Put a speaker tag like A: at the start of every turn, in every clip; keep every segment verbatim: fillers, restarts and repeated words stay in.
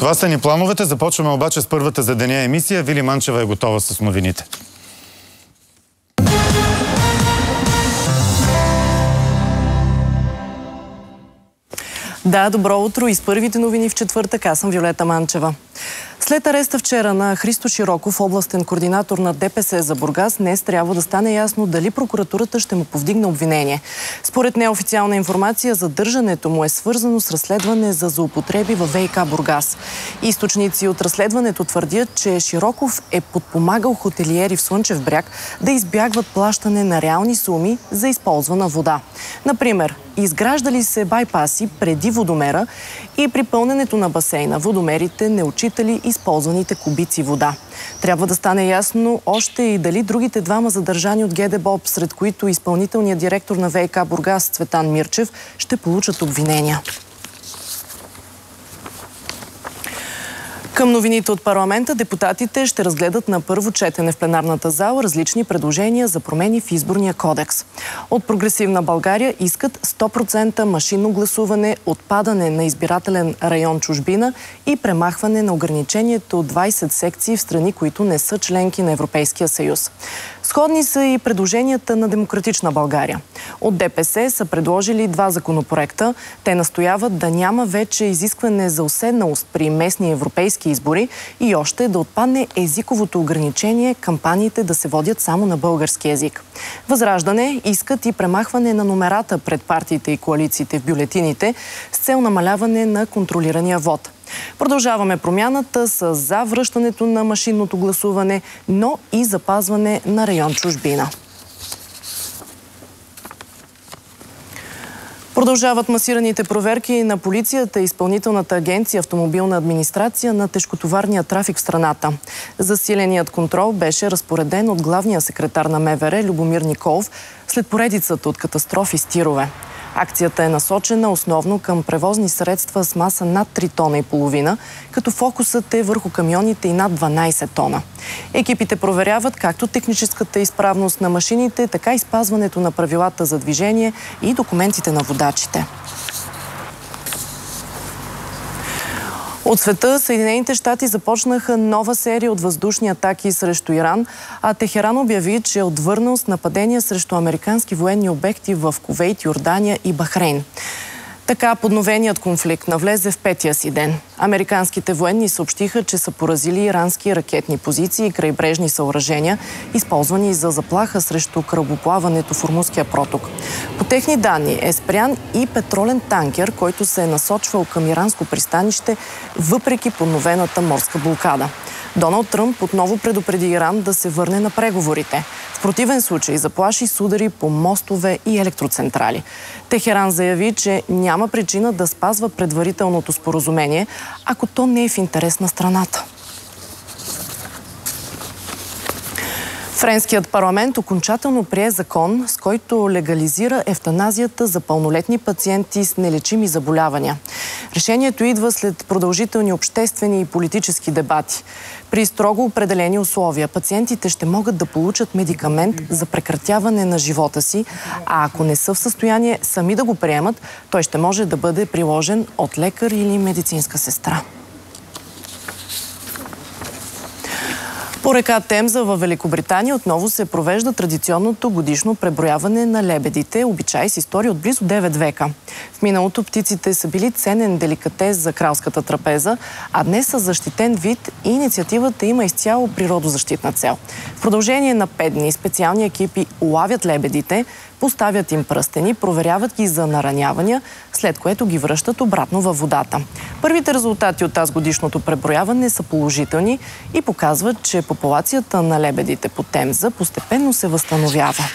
A: Това са ни плановете. Започваме обаче с първата за деня емисия. Вили Манчева е готова с новините.
B: Да, добро утро и с първите новини в четвъртък. Аз съм Виолета Манчева. След ареста вчера на Христо Широков, областен координатор на ДПС за Бургас, днес трябва да стане ясно дали прокуратурата ще му повдигне обвинение. Според неофициална информация, задържането му е свързано с разследване за злоупотреби във ВиК Бургас. Източници от разследването твърдят, че Широков е подпомагал хотелиери в Слънчев бряг да избягват плащане на реални суми за използвана вода. Например, изграждали се байпаси преди водомера и при пълненето на басейна водомерите не отчитали използваните кубици вода. Трябва да стане ясно още и дали другите двама задържани от ГДБОП, сред които изпълнителният директор на ВиК Бургас Цветан Мирчев, ще получат обвинения. Към новините от парламента, депутатите ще разгледат на първо четене в пленарната зала различни предложения за промени в изборния кодекс. От Прогресивна България искат сто процента машинно гласуване, отпадане на избирателен район чужбина и премахване на ограничението от двайсет секции в страни, които не са членки на Европейския съюз. Сходни са и предложенията на Демократична България. От ДПС са предложили два законопроекта. Те настояват да няма вече изискване за уседналост при местни европейски избори и още да отпадне езиковото ограничение кампаниите да се водят само на български език. Възраждане искат и премахване на номерата пред партиите и коалициите в бюлетините с цел намаляване на контролирания вод. Продължаваме промяната с за връщането на машинното гласуване, но и запазване на район чужбина. Продължават масираните проверки на полицията и Изпълнителната агенция Автомобилна администрация на тежкотоварния трафик в страната. Засиленият контрол беше разпореден от главния секретар на МВР Любомир Николов след поредицата от катастрофи с тирове. Акцията е насочена основно към превозни средства с маса над три тона и половина, като фокусът е върху камионите и над дванайсет тона. Екипите проверяват както техническата изправност на машините, така и спазването на правилата за движение и документите на водачите. От света, Съединените щати започнаха нова серия от въздушни атаки срещу Иран, а Техеран обяви, че е отвърнал с нападения срещу американски военни обекти в Кувейт, Йордания и Бахрейн. Така подновеният конфликт навлезе в петия си ден. Американските военни съобщиха, че са поразили ирански ракетни позиции и крайбрежни съоръжения, използвани за заплаха срещу кръвоплаването в Ормузския проток. По техни данни е спрян и петролен танкер, който се е насочвал към иранско пристанище, въпреки подновената морска блокада. Доналд Тръмп отново предупреди Иран да се върне на преговорите. В противен случай заплаши с удари по мостове и електроцентрали. Техеран заяви, че няма причина да спазва предварителното споразумение, ако то не е в интерес на страната. Френският парламент окончателно прие закон, с който легализира евтаназията за пълнолетни пациенти с нелечими заболявания. Решението идва след продължителни обществени и политически дебати. При строго определени условия пациентите ще могат да получат медикамент за прекратяване на живота си, а ако не са в състояние сами да го приемат, той ще може да бъде приложен от лекар или медицинска сестра. По река Темза във Великобритания отново се провежда традиционното годишно преброяване на лебедите, обичай с история от близо девет века. В миналото птиците са били ценен деликатес за кралската трапеза, а днес са защитен вид и инициативата има изцяло природозащитна цел. В продължение на пет дни специални екипи улавят лебедите, поставят им пръстени, проверяват ги за наранявания, след което ги връщат обратно във водата. Първите резултати от тази годишното преброяване са положителни и показват, че популацията на лебедите по Темза постепенно се възстановява.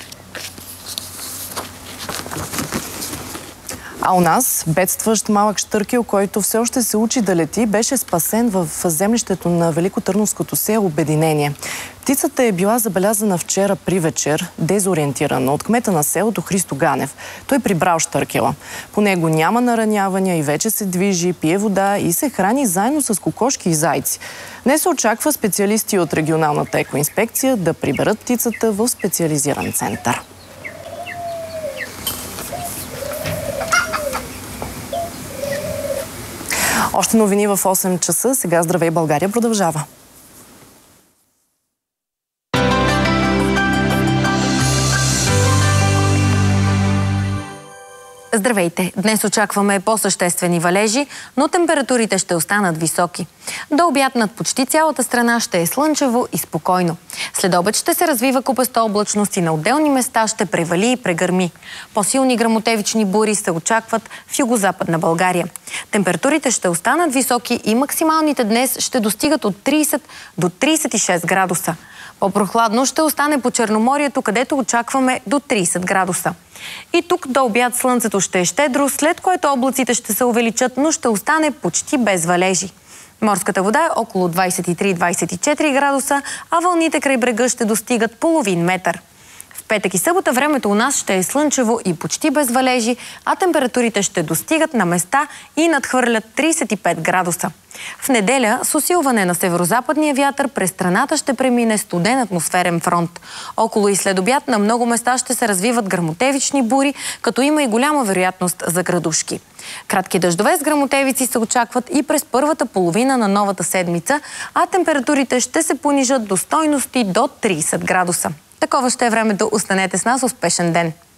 B: А у нас бедстващ малък щъркел, който все още се учи да лети, беше спасен в землището на Великотърновското село Обединение. Птицата е била забелязана вчера при вечер, дезориентирана от кмета на селото Христо Ганев. Той прибрал щъркела. По него няма наранявания и вече се движи, пие вода и се храни заедно с кокошки и зайци. Днес се очаква специалисти от регионалната екоинспекция да приберат птицата в специализиран център. Още новини в осем часа. Сега Здравей България продължава.
C: Здравейте! Днес очакваме по-съществени валежи, но температурите ще останат високи. До обяд над почти цялата страна ще е слънчево и спокойно. След обед ще се развива купеста облачност и на отделни места ще превали и прегърми. По-силни гръмотевични бури се очакват в югозападна България. Температурите ще останат високи и максималните днес ще достигат от трийсет до трийсет и шест градуса. По-прохладно ще остане по Черноморието, където очакваме до трийсет градуса. И тук до обяд слънцето ще е щедро, след което облаците ще се увеличат, но ще остане почти без валежи. Морската вода е около двайсет и три до двайсет и четири градуса, а вълните край брега ще достигат половин метър. В петък и събота времето у нас ще е слънчево и почти без валежи, а температурите ще достигат на места и надхвърлят трийсет и пет градуса. В неделя с усилване на северозападния вятър през страната ще премине студен атмосферен фронт. Около и след обяд на много места ще се развиват гръмотевични бури, като има и голяма вероятност за градушки. Кратки дъждове с гръмотевици се очакват и през първата половина на новата седмица, а температурите ще се понижат до стойности до трийсет градуса. Такова ще е времето. Останете с нас. Успешен ден!